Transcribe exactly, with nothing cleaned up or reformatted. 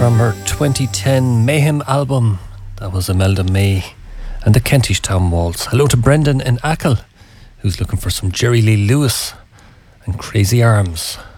from her twenty ten Mayhem album. That was Imelda May and the Kentish Town Waltz. Hello to Brendan in Achill, who's looking for some Jerry Lee Lewis and Crazy Arms.